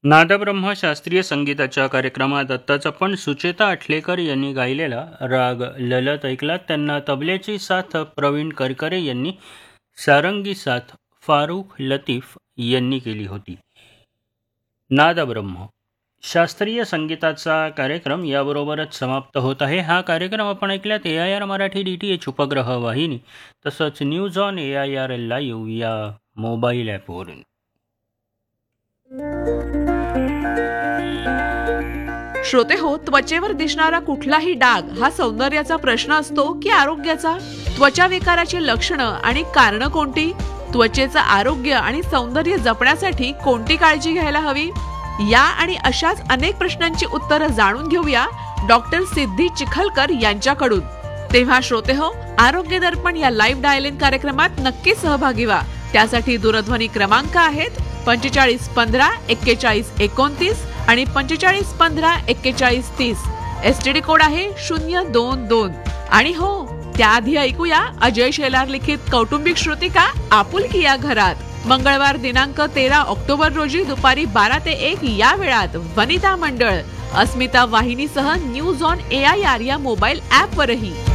नादब्रह्म शास्त्रीय संगीताच्या कार्यक्रमात आत्ताच आपण सुचेता अठलेकर यांनी गायलेला राग ललत ऐकला. त्यांना तबल्याची साथ प्रवीण करकरे यांनी, सारंगी साथ फारुख लतीफ यांनी केली होती. नादब्रह्म शास्त्रीय संगीताचा कार्यक्रम याबरोबरच समाप्त होत आहे. हा कार्यक्रम आपण ऐकल्यात AIR मराठी DTH उपग्रह वाहिनी तसंच न्यूज ऑन AIR लाईव्ह या मोबाईल ॲपवरून. श्रोते हो, त्वचेवर दिसणारा कुठलाही डाग हा सौंदर्याचा प्रश्न असतो की आरोग्याचा? त्वचा विकाराची लक्षणं आणि कारणं कोणती? त्वचेचं आरोग्य आणि सौंदर्य जपण्यासाठी कोणती काळजी घ्यायला हवी? या आणि अशाच अनेक प्रश्नांची उत्तरं जाणून घेऊया डॉक्टर सिद्धी चिखलकर यांच्याकडून. तेव्हा श्रोते हो, आरोग्य दर्पण या लाईव्ह डायल कार्यक्रमात नक्की सहभागी व्हा. त्यासाठी दूरध्वनी क्रमांक आहेत 45 15 41 29 आणि 45 15 41 30. STD कोड आहे 022. आणि हो, त्याआधी ऐकूया अजय शेलार लिखित कौटुंबिक श्रुतिका आपुलकी या घरात. मंगळवार दिनांक 13 ऑक्टोबर रोजी दुपारी 12 ते 1 या वेळात वनिता मंडळ अस्मिता वाहिनीसह न्यूज ऑन AIR या मोबाईल ॲपवरही.